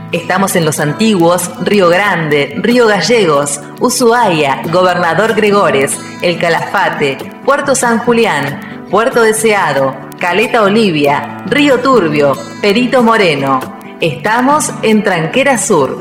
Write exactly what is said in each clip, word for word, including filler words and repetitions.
Estamos en Los Antiguos, Río Grande, Río Gallegos, Ushuaia, Gobernador Gregores, El Calafate, Puerto San Julián, Puerto Deseado, Caleta Olivia, Río Turbio, Perito Moreno. Estamos en Tranquera Sur.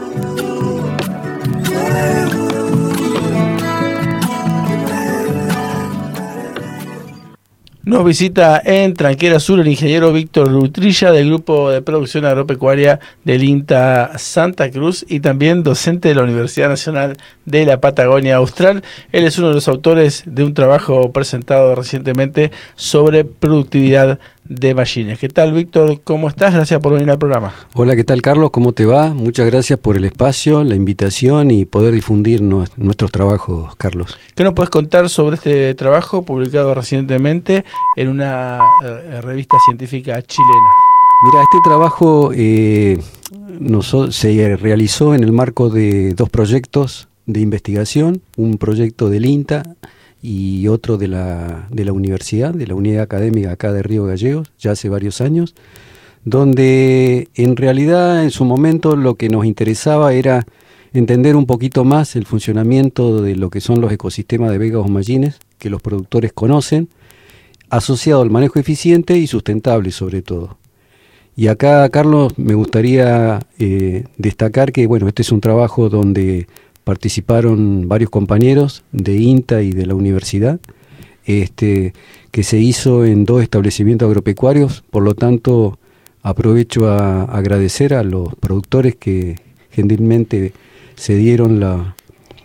Nos visita en Tranquera Sur el ingeniero Víctor Utrilla del Grupo de Producción Agropecuaria del INTA Santa Cruz y también docente de la Universidad Nacional de la Patagonia Austral. Él es uno de los autores de un trabajo presentado recientemente sobre productividad de machines. ¿Qué tal, Víctor? ¿Cómo estás? Gracias por venir al programa. Hola, ¿qué tal, Carlos? ¿Cómo te va? Muchas gracias por el espacio, la invitación y poder difundir no, nuestros trabajos, Carlos. ¿Qué nos puedes contar sobre este trabajo publicado recientemente en una eh, revista científica chilena? Mira, este trabajo eh, nos, se realizó en el marco de dos proyectos de investigación, un proyecto del INTA y otro de la, de la universidad, de la unidad académica acá de Río Gallegos, ya hace varios años, donde en realidad en su momento lo que nos interesaba era entender un poquito más el funcionamiento de lo que son los ecosistemas de vegas o mallines, que los productores conocen, asociado al manejo eficiente y sustentable sobre todo. Y acá, Carlos, me gustaría eh, destacar que bueno, este es un trabajo donde participaron varios compañeros de INTA y de la universidad, este, que se hizo en dos establecimientos agropecuarios. Por lo tanto, aprovecho a agradecer a los productores que gentilmente se dieron la,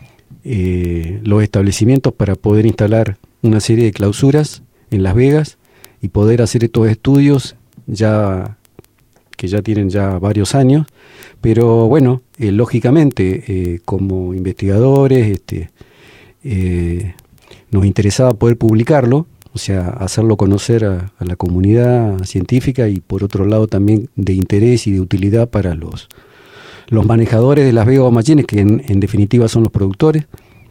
eh, los establecimientos para poder instalar una serie de clausuras en Las Vegas y poder hacer estos estudios ya que ya tienen ya varios años, pero bueno, eh, lógicamente eh, como investigadores este, eh, nos interesaba poder publicarlo, o sea, hacerlo conocer a, a la comunidad científica y por otro lado también de interés y de utilidad para los, los manejadores de las vegas o machines, que en, en definitiva son los productores.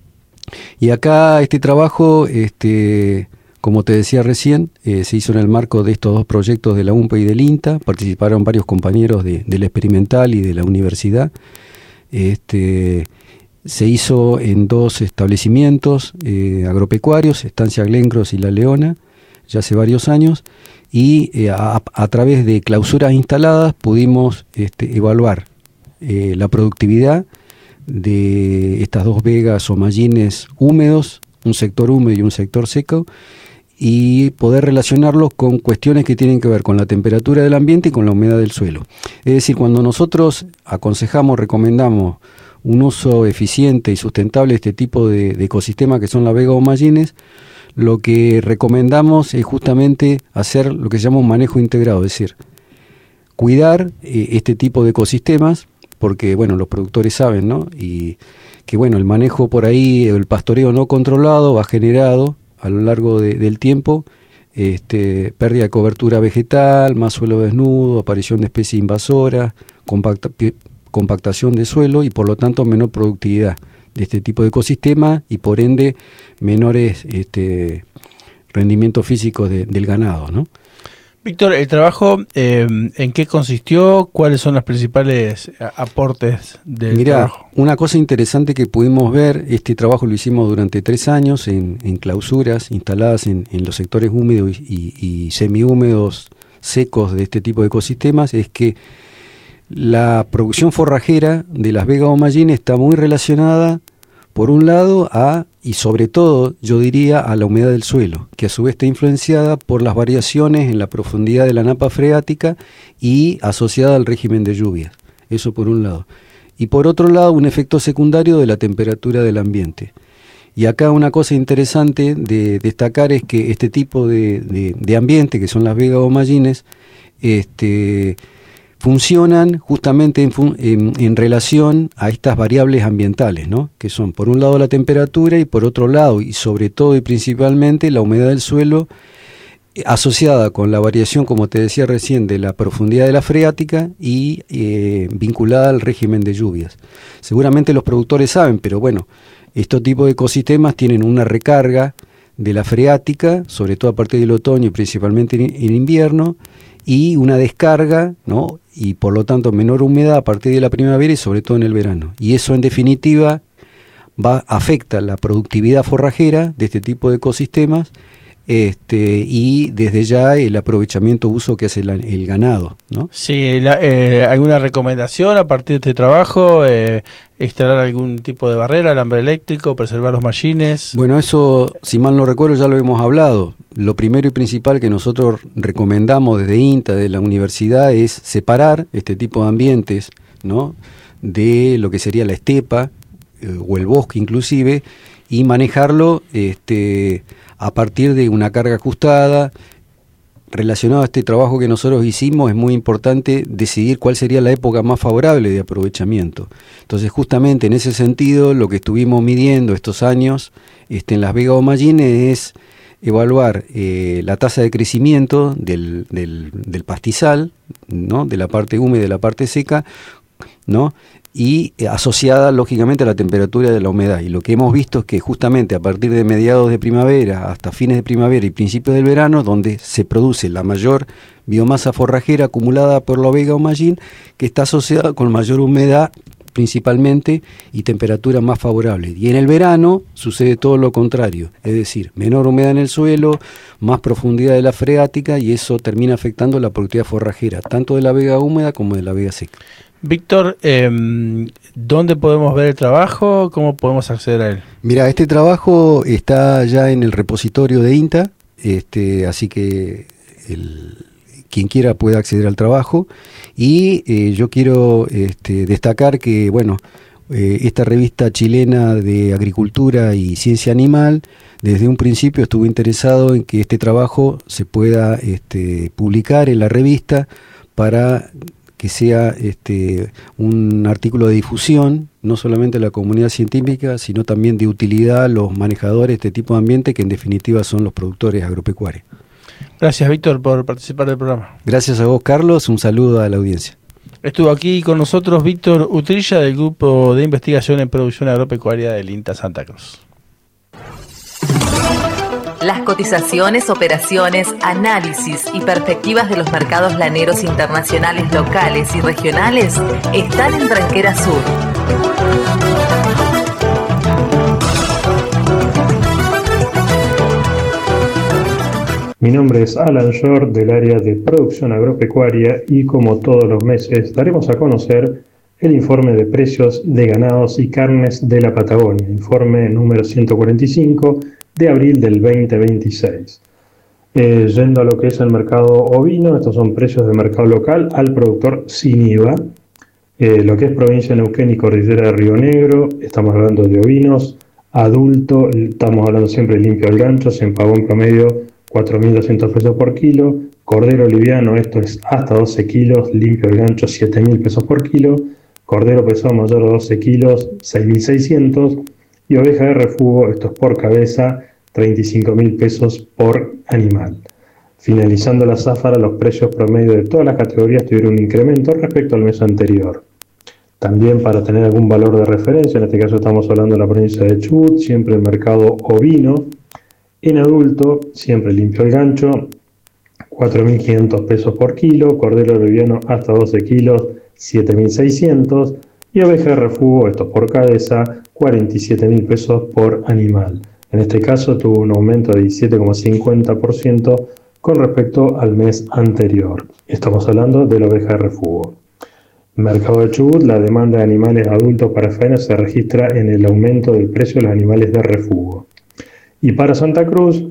Y acá este trabajo, este como te decía recién, eh, se hizo en el marco de estos dos proyectos de la U M P E y del INTA. Participaron varios compañeros de, de la experimental y de la universidad. Este, se hizo en dos establecimientos eh, agropecuarios, Estancia Glencross y La Leona, ya hace varios años, y eh, a, a través de clausuras instaladas pudimos este, evaluar eh, la productividad de estas dos vegas o mallines húmedos, un sector húmedo y un sector seco, y poder relacionarlos con cuestiones que tienen que ver con la temperatura del ambiente y con la humedad del suelo. Es decir, cuando nosotros aconsejamos, recomendamos un uso eficiente y sustentable de este tipo de, de ecosistemas que son las vegas o mallines, lo que recomendamos es justamente hacer lo que se llama un manejo integrado, es decir, cuidar eh, este tipo de ecosistemas, porque bueno, los productores saben, ¿no? Y que bueno, el manejo por ahí, el pastoreo no controlado va generado a lo largo de, del tiempo este, pérdida de cobertura vegetal, más suelo desnudo, aparición de especies invasoras, compacta, compactación de suelo y por lo tanto menor productividad de este tipo de ecosistema y por ende menores este, rendimientos físicos de, del ganado, ¿no? Víctor, el trabajo, eh, ¿en qué consistió? ¿Cuáles son los principales aportes del Mirá, trabajo? Una cosa interesante que pudimos ver, este trabajo lo hicimos durante tres años en, en clausuras instaladas en, en los sectores húmedos y, y, y semihúmedos secos de este tipo de ecosistemas, es que la producción forrajera de las vegas o mallines está muy relacionada, por un lado, a, y sobre todo, yo diría, a la humedad del suelo, que a su vez está influenciada por las variaciones en la profundidad de la napa freática y asociada al régimen de lluvias. Eso por un lado. Y por otro lado, un efecto secundario de la temperatura del ambiente. Y acá una cosa interesante de destacar es que este tipo de, de, de ambiente, que son las vegas o mallines, este... funcionan justamente en, fun en, en relación a estas variables ambientales, ¿no? Que son por un lado la temperatura y por otro lado, y sobre todo y principalmente, la humedad del suelo eh, asociada con la variación, como te decía recién, de la profundidad de la freática y eh, vinculada al régimen de lluvias. Seguramente los productores saben, pero bueno, estos tipos de ecosistemas tienen una recarga de la freática, sobre todo a partir del otoño y principalmente en, en invierno, y una descarga, ¿no? y por lo tanto menor humedad a partir de la primavera y sobre todo en el verano. Y eso en definitiva va, afecta la productividad forrajera de este tipo de ecosistemas, este, y desde ya el aprovechamiento uso que hace la, el ganado, ¿no? Sí, la, eh, ¿alguna recomendación a partir de este trabajo? Eh, ¿Instalar algún tipo de barrera, alambre eléctrico, preservar los mallines? Bueno, eso, si mal no recuerdo, ya lo hemos hablado. Lo primero y principal que nosotros recomendamos desde INTA, de la universidad, es separar este tipo de ambientes, ¿no?, de lo que sería la estepa eh, o el bosque inclusive, y manejarlo este, a partir de una carga ajustada. Relacionado a este trabajo que nosotros hicimos, es muy importante decidir cuál sería la época más favorable de aprovechamiento. Entonces, justamente en ese sentido, lo que estuvimos midiendo estos años este, en Las Vegas o Mallines es evaluar eh, la tasa de crecimiento del, del, del pastizal, ¿no?, de la parte húmeda y de la parte seca, ¿no?, y eh, asociada lógicamente a la temperatura de la humedad. Y lo que hemos visto es que justamente a partir de mediados de primavera hasta fines de primavera y principios del verano, donde se produce la mayor biomasa forrajera acumulada por la Vega o Mallín, que está asociada con mayor humedad principalmente y temperaturas más favorables. Y en el verano sucede todo lo contrario, es decir, menor humedad en el suelo, más profundidad de la freática, y eso termina afectando la productividad forrajera, tanto de la vega húmeda como de la vega seca. Víctor, eh, ¿dónde podemos ver el trabajo? ¿Cómo podemos acceder a él? Mira, este trabajo está ya en el repositorio de INTA, este, así que el, quien quiera puede acceder al trabajo. Y eh, yo quiero este, destacar que, bueno, eh, esta revista chilena de agricultura y ciencia animal, desde un principio estuvo interesado en que este trabajo se pueda este, publicar en la revista para que sea este, un artículo de difusión, no solamente de la comunidad científica, sino también de utilidad a los manejadores de este tipo de ambiente, que en definitiva son los productores agropecuarios. Gracias, Víctor, por participar del programa. Gracias a vos, Carlos. Un saludo a la audiencia. Estuvo aquí con nosotros Víctor Utrilla, del Grupo de Investigación en Producción Agropecuaria del INTA Santa Cruz. Las cotizaciones, operaciones, análisis y perspectivas de los mercados laneros internacionales, locales y regionales están en Tranquera Sur. Mi nombre es Alan Short, del área de producción agropecuaria, y como todos los meses daremos a conocer el informe de precios de ganados y carnes de la Patagonia, informe número ciento cuarenta y cinco de abril del veinte veintiséis. Eh, yendo a lo que es el mercado ovino, estos son precios de mercado local al productor sin I V A. Eh, lo que es provincia de Neuquén y cordillera de Río Negro, estamos hablando de ovinos, adulto, estamos hablando siempre de limpio al gancho, se pagó en promedio cuatro mil doscientos pesos por kilo, cordero liviano, esto es hasta doce kilos, limpio al gancho siete mil pesos por kilo, cordero pesado mayor a doce kilos, seis mil seiscientos, y oveja de refugo, esto es por cabeza, treinta y cinco mil pesos por animal. Finalizando la zafara, los precios promedio de todas las categorías tuvieron un incremento respecto al mes anterior. También, para tener algún valor de referencia, en este caso estamos hablando de la provincia de Chubut, siempre el mercado ovino, en adulto, siempre limpio el gancho, cuatro mil quinientos pesos por kilo, cordero liviano hasta doce kilos, siete mil seiscientos, y oveja de refugo, esto por cabeza, cuarenta y siete mil pesos por animal. En este caso tuvo un aumento de diecisiete coma cincuenta por ciento con respecto al mes anterior. Estamos hablando de la oveja de refugo. Mercado de Chubut, la demanda de animales adultos para faena se registra en el aumento del precio de los animales de refugo. Y para Santa Cruz,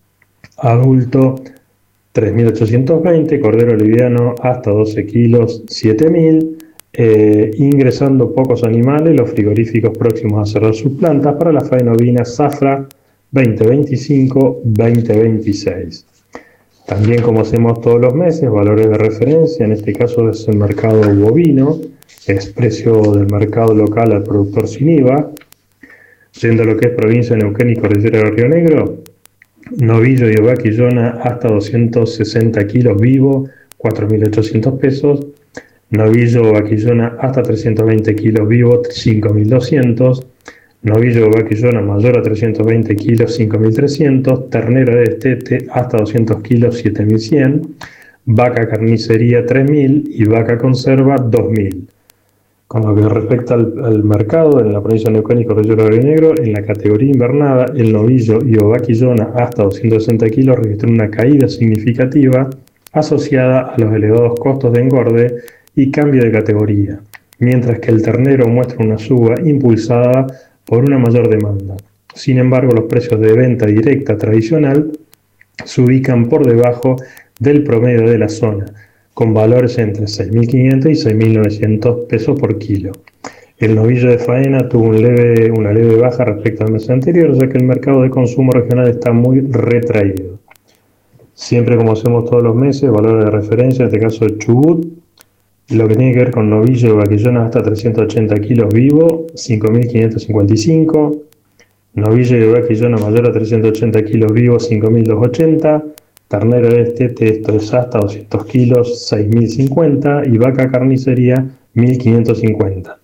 adulto tres mil ochocientos veinte, cordero liviano hasta doce kilos, siete mil, eh, ingresando pocos animales, los frigoríficos próximos a cerrar sus plantas para la faena ovina Zafra veinte veinticinco veinte veintiséis. También, como hacemos todos los meses, valores de referencia, en este caso es el mercado bovino, es precio del mercado local al productor sin I V A. Yendo a lo que es provincia de Neuquén y cordillera de Río Negro, novillo y vaquillona hasta doscientos sesenta kilos vivo, cuatro mil ochocientos pesos. Novillo o vaquillona hasta trescientos veinte kilos vivo, cinco mil doscientos. Novillo o vaquillona mayor a trescientos veinte kilos, cinco mil trescientos. Ternera de destete hasta doscientos kilos, siete mil cien. vaca carnicería tres mil y vaca conserva dos mil. Con lo que respecta al, al mercado en la provincia de Neuquén y Cordillera del Río Negro, en la categoría invernada, el novillo y ovaquillona hasta doscientos sesenta kilos registró una caída significativa asociada a los elevados costos de engorde y cambio de categoría, mientras que el ternero muestra una suba impulsada por una mayor demanda. Sin embargo, los precios de venta directa tradicional se ubican por debajo del promedio de la zona, con valores entre seis mil quinientos y seis mil novecientos pesos por kilo. El novillo de faena tuvo un leve, una leve baja respecto al mes anterior, ya que el mercado de consumo regional está muy retraído. Siempre, como hacemos todos los meses, valores de referencia, en este caso el Chubut, lo que tiene que ver con novillo de vaquillona hasta trescientos ochenta kilos vivo, cinco mil quinientos cincuenta y cinco, novillo de vaquillona mayor a trescientos ochenta kilos vivo, cinco mil doscientos ochenta, ternero de destete, esto es hasta doscientos kilos, seis mil cincuenta, y vaca carnicería, mil quinientos cincuenta.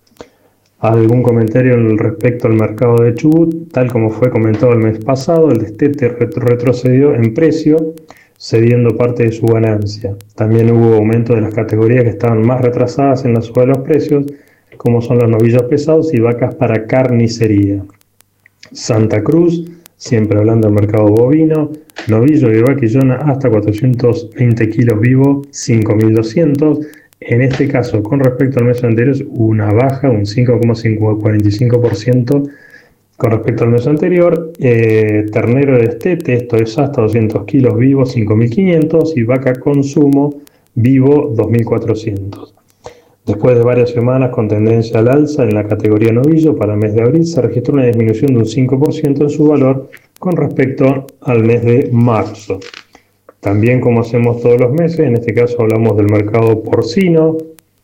¿Algún comentario respecto al mercado de Chubut? Tal como fue comentado el mes pasado, el destete retrocedió en precio, cediendo parte de su ganancia. También hubo aumento de las categorías que estaban más retrasadas en la suba de los precios, como son los novillos pesados y vacas para carnicería. Santa Cruz, siempre hablando del mercado bovino, novillo y vaquillona hasta cuatrocientos veinte kilos vivo, cinco mil doscientos. En este caso, con respecto al mes anterior, hubo una baja, un cinco coma cuarenta y cinco por ciento con respecto al mes anterior. Eh, ternero de destete, esto es hasta doscientos kilos vivo, cinco mil quinientos, y vaca consumo vivo, dos mil cuatrocientos. Después de varias semanas con tendencia al alza en la categoría novillo, para el mes de abril se registró una disminución de un cinco por ciento en su valor con respecto al mes de marzo. También, como hacemos todos los meses, en este caso hablamos del mercado porcino,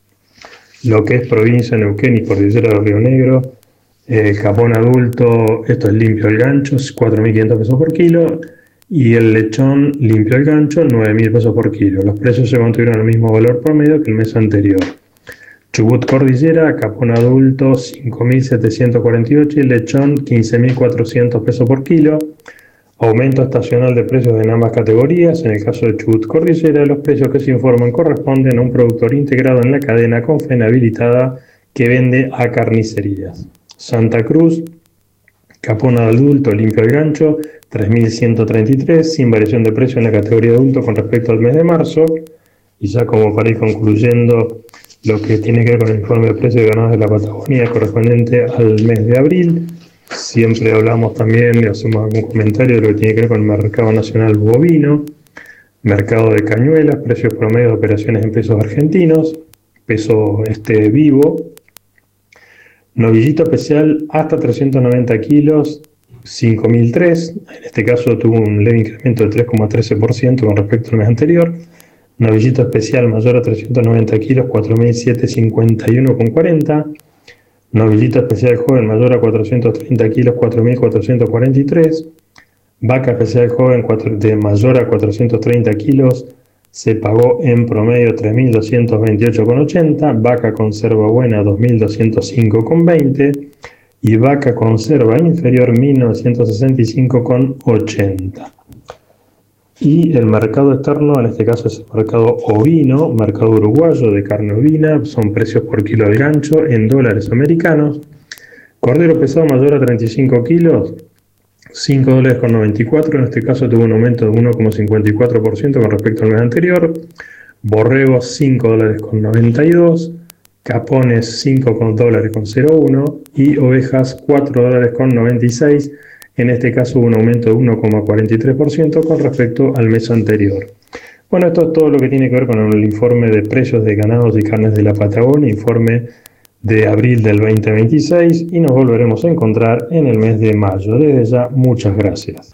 lo que es provincia de Neuquén y Cordillera del Río Negro. El capón adulto, esto es limpio el gancho, cuatro mil quinientos pesos por kilo, y el lechón limpio el gancho, nueve mil pesos por kilo. Los precios se mantuvieron al mismo valor promedio que el mes anterior. Chubut Cordillera, capón adulto, cinco mil setecientos cuarenta y ocho, y el lechón, quince mil cuatrocientos pesos por kilo. Aumento estacional de precios en ambas categorías. En el caso de Chubut Cordillera, los precios que se informan corresponden a un productor integrado en la cadena con faena habilitada que vende a carnicerías. Santa Cruz, capón adulto limpio el gancho, tres mil ciento treinta y tres, sin variación de precio en la categoría adulto con respecto al mes de marzo. Y ya como para ir concluyendo lo que tiene que ver con el informe de precios de ganados de la Patagonia correspondiente al mes de abril, siempre hablamos también y hacemos algún comentario de lo que tiene que ver con el mercado nacional bovino, mercado de cañuelas, precios promedio de operaciones en pesos argentinos, peso este vivo, novillito especial hasta trescientos noventa kilos, cinco mil tres, en este caso tuvo un leve incremento de tres coma trece por ciento con respecto al mes anterior. Novillito especial mayor a trescientos noventa kilos, cuatro mil setecientos cincuenta y uno coma cuarenta. Novillito especial joven mayor a cuatrocientos treinta kilos, cuatro mil cuatrocientos cuarenta y tres. Vaca especial joven de mayor a cuatrocientos treinta kilos se pagó en promedio tres mil doscientos veintiocho coma ochenta. Vaca conserva buena dos mil doscientos cinco coma veinte. Y vaca conserva inferior mil novecientos sesenta y cinco coma ochenta. Y el mercado externo, en este caso es el mercado ovino, mercado uruguayo de carne ovina, son precios por kilo del gancho en dólares americanos. Cordero pesado mayor a treinta y cinco kilos, cinco dólares con noventa y cuatro, en este caso tuvo un aumento de uno coma cincuenta y cuatro por ciento con respecto al mes anterior. Borrego cinco dólares con noventa y dos, capones cinco dólares con cero uno y ovejas cuatro dólares con noventa y seis. En este caso hubo un aumento de uno coma cuarenta y tres por ciento con respecto al mes anterior. Bueno, esto es todo lo que tiene que ver con el informe de precios de ganados y carnes de la Patagonia, informe de abril del veinte veintiséis, y nos volveremos a encontrar en el mes de mayo. Desde ya, muchas gracias.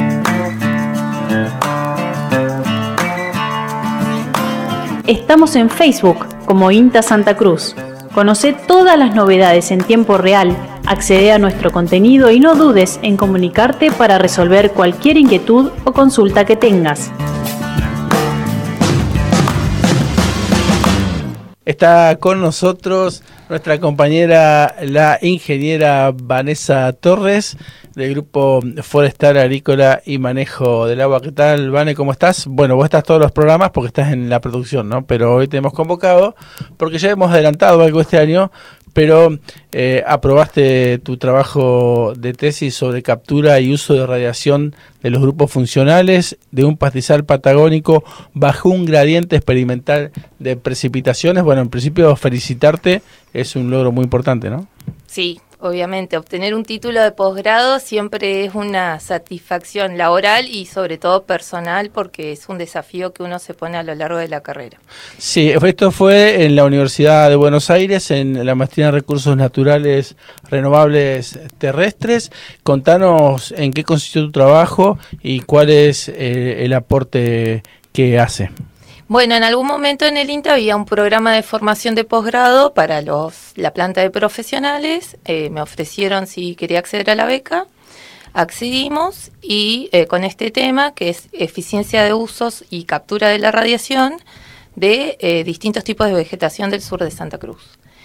Estamos en Facebook como INTA Santa Cruz. Conoce todas las novedades en tiempo real, accede a nuestro contenido y no dudes en comunicarte para resolver cualquier inquietud o consulta que tengas. Está con nosotros nuestra compañera, la ingeniera Vanessa Torres, del Grupo Forestal, Agrícola y Manejo del Agua. ¿Qué tal, Vane? ¿Cómo estás? Bueno, vos estás todos los programas porque estás en la producción, ¿no? Pero hoy te hemos convocado porque ya hemos adelantado algo este año, pero eh, aprobaste tu trabajo de tesis sobre captura y uso de radiación de los grupos funcionales de un pastizal patagónico bajo un gradiente experimental de precipitaciones. Bueno, en principio felicitarte, es un logro muy importante, ¿no? Sí, obviamente, obtener un título de posgrado siempre es una satisfacción laboral y sobre todo personal, porque es un desafío que uno se pone a lo largo de la carrera. Sí, esto fue en la Universidad de Buenos Aires, en la maestría en Recursos Naturales Renovables Terrestres. Contanos en qué consistió tu trabajo y cuál es eh, el aporte que hace. Bueno, en algún momento en el INTA había un programa de formación de posgrado para los la planta de profesionales. Eh, me ofrecieron si quería acceder a la beca. Accedimos y eh, con este tema, que es eficiencia de usos y captura de la radiación de eh, distintos tipos de vegetación del sur de Santa Cruz.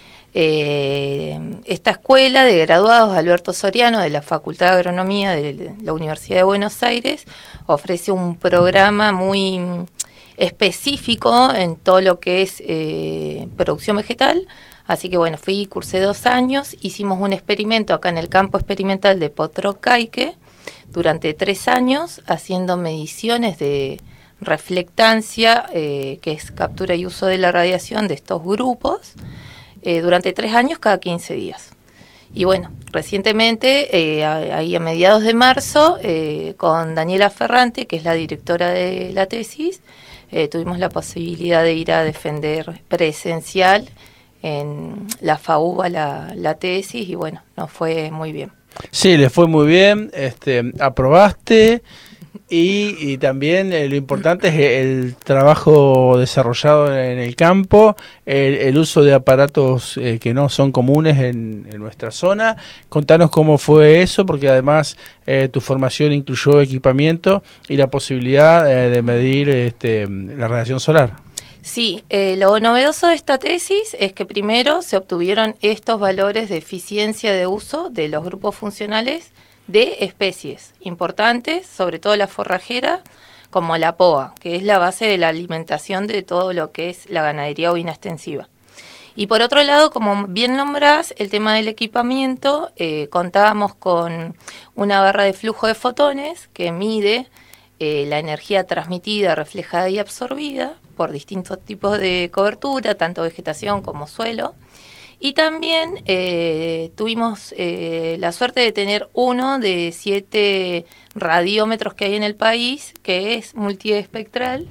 Eh, esta escuela de graduados Alberto Soriano de la Facultad de Agronomía de la Universidad de Buenos Aires ofrece un programa muy específico en todo lo que es eh, producción vegetal. Así que bueno, fui, cursé dos años, hicimos un experimento acá en el campo experimental de Potrocaique durante tres años, haciendo mediciones de reflectancia, eh, que es captura y uso de la radiación de estos grupos, eh, durante tres años cada quince días. Y bueno, recientemente, eh, ahí a mediados de marzo, eh, con Daniela Ferrante, que es la directora de la tesis, Eh, tuvimos la posibilidad de ir a defender presencial en la FAUBA la, la tesis y bueno, nos fue muy bien. Sí, le fue muy bien, este, aprobaste y, y también eh, lo importante es el trabajo desarrollado en el campo, el, el uso de aparatos eh, que no son comunes en, en nuestra zona. Contanos cómo fue eso, porque además eh, tu formación incluyó equipamiento y la posibilidad eh, de medir este, la radiación solar. Sí, eh, lo novedoso de esta tesis es que primero se obtuvieron estos valores de eficiencia de uso de los grupos funcionales de especies importantes, sobre todo la forrajera, como la poa, que es la base de la alimentación de todo lo que es la ganadería ovina extensiva. Y por otro lado, como bien nombrás, el tema del equipamiento, eh, contábamos con una barra de flujo de fotones que mide eh, la energía transmitida, reflejada y absorbida por distintos tipos de cobertura, tanto vegetación como suelo. Y también eh, tuvimos eh, la suerte de tener uno de siete radiómetros que hay en el país, que es multiespectral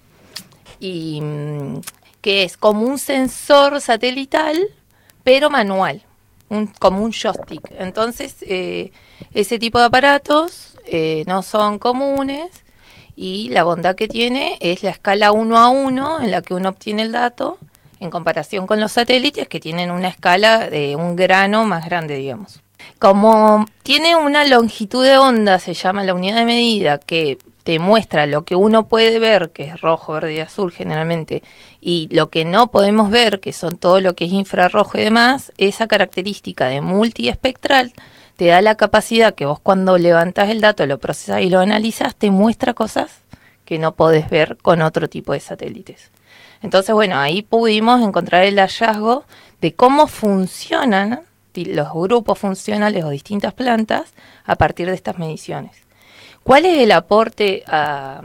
y mm, que es como un sensor satelital, pero manual, un, como un joystick. Entonces, eh, ese tipo de aparatos eh, no son comunes y la bondad que tiene es la escala uno a uno en la que uno obtiene el dato, en comparación con los satélites que tienen una escala de un grano más grande, digamos. Como tiene una longitud de onda, se llama la unidad de medida, que te muestra lo que uno puede ver, que es rojo, verde y azul generalmente, y lo que no podemos ver, que son todo lo que es infrarrojo y demás, esa característica de multiespectral te da la capacidad que vos cuando levantás el dato, lo procesás y lo analizás, te muestra cosas que no podés ver con otro tipo de satélites. Entonces, bueno, ahí pudimos encontrar el hallazgo de cómo funcionan los grupos funcionales o distintas plantas a partir de estas mediciones. ¿Cuál es el aporte a,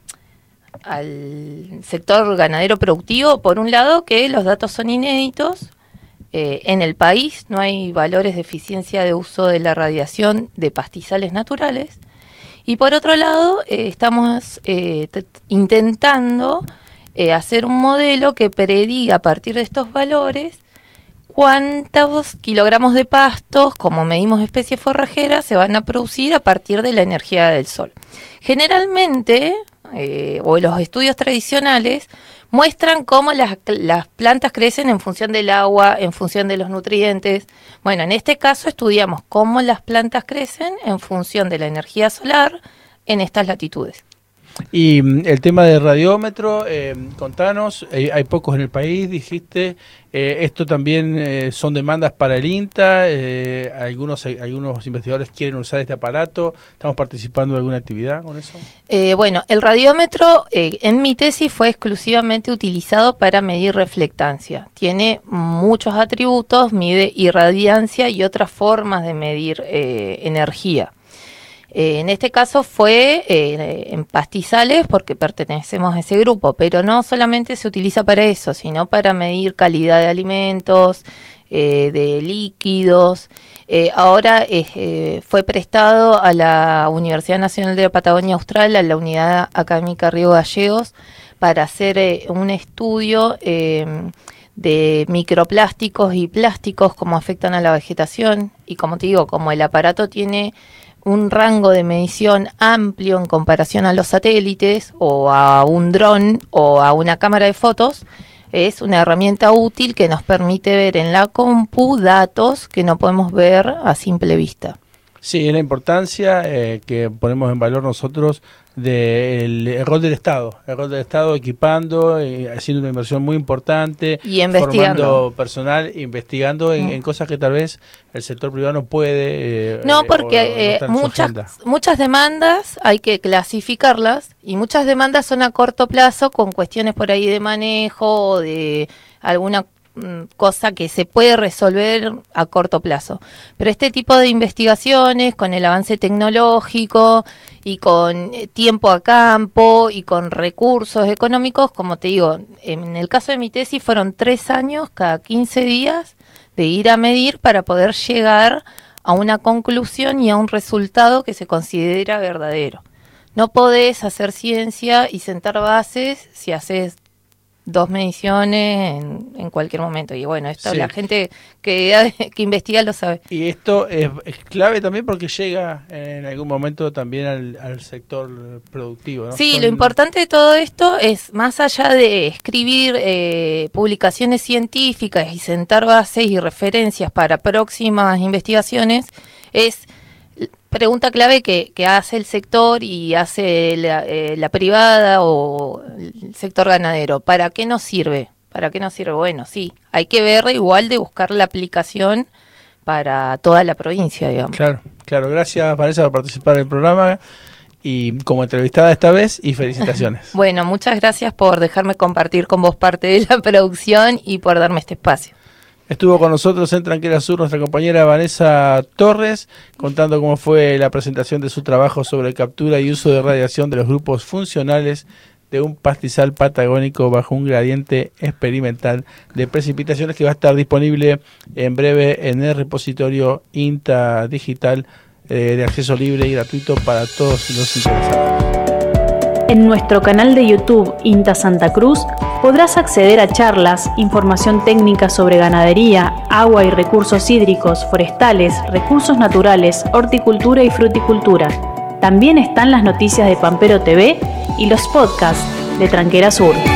al sector ganadero productivo? Por un lado, que los datos son inéditos. Eh, en el país no hay valores de eficiencia de uso de la radiación de pastizales naturales. Y por otro lado, eh, estamos eh, t- intentando Eh, hacer un modelo que prediga a partir de estos valores cuántos kilogramos de pastos, como medimos especies forrajeras, se van a producir a partir de la energía del sol. Generalmente, eh, o los estudios tradicionales, muestran cómo las, las plantas crecen en función del agua, en función de los nutrientes. Bueno, en este caso estudiamos cómo las plantas crecen en función de la energía solar en estas latitudes. Y el tema del radiómetro, eh, contanos, eh, hay pocos en el país, dijiste, eh, esto también eh, son demandas para el INTA, eh, algunos algunos investigadores quieren usar este aparato, ¿estamos participando de alguna actividad con eso? Eh, bueno, el radiómetro eh, en mi tesis fue exclusivamente utilizado para medir reflectancia. Tiene muchos atributos, mide irradiancia y otras formas de medir eh, energía. Eh, en este caso fue eh, en pastizales porque pertenecemos a ese grupo, pero no solamente se utiliza para eso, sino para medir calidad de alimentos, eh, de líquidos. Eh, ahora eh, fue prestado a la Universidad Nacional de la Patagonia Austral, a la Unidad Académica Río Gallegos, para hacer eh, un estudio eh, de microplásticos y plásticos, cómo afectan a la vegetación. Y como te digo, como el aparato tiene un rango de medición amplio en comparación a los satélites o a un dron o a una cámara de fotos, es una herramienta útil que nos permite ver en la compu datos que no podemos ver a simple vista. Sí, es la importancia eh, que ponemos en valor nosotros del rol del Estado, el rol del Estado equipando, eh, haciendo una inversión muy importante, y investigando, formando personal, investigando en, mm. en cosas que tal vez el sector privado no puede. Eh, no, porque eh, no muchas muchas demandas hay que clasificarlas y muchas demandas son a corto plazo con cuestiones por ahí de manejo o de alguna cosa que se puede resolver a corto plazo. Pero este tipo de investigaciones, con el avance tecnológico y con tiempo a campo y con recursos económicos, como te digo, en el caso de mi tesis fueron tres años, cada quince días, de ir a medir para poder llegar a una conclusión y a un resultado que se considera verdadero. No podés hacer ciencia y sentar bases si haces dos mediciones en, en cualquier momento. Y bueno, esto sí. La gente que, que investiga lo sabe. Y esto es, es clave también porque llega en algún momento también al, al sector productivo, ¿no? Sí, Son... lo importante de todo esto es, más allá de escribir eh, publicaciones científicas y sentar bases y referencias para próximas investigaciones, es pregunta clave que, que hace el sector y hace la, eh, la privada o el sector ganadero. ¿Para qué nos sirve? ¿Para qué nos sirve? Bueno, sí, hay que ver igual de buscar la aplicación para toda la provincia, digamos. Claro, claro. Gracias, Vanessa, por participar en el programa y como entrevistada esta vez, y felicitaciones. Bueno, muchas gracias por dejarme compartir con vos parte de la producción y por darme este espacio. Estuvo con nosotros en Tranquera Sur nuestra compañera Vanessa Torres, contando cómo fue la presentación de su trabajo sobre captura y uso de radiación de los grupos funcionales de un pastizal patagónico bajo un gradiente experimental de precipitaciones, que va a estar disponible en breve en el repositorio INTA Digital eh, de acceso libre y gratuito para todos los interesados. En nuestro canal de YouTube INTA Santa Cruz podrás acceder a charlas, información técnica sobre ganadería, agua y recursos hídricos, forestales, recursos naturales, horticultura y fruticultura. También están las noticias de Pampero T V y los podcasts de Tranquera Sur.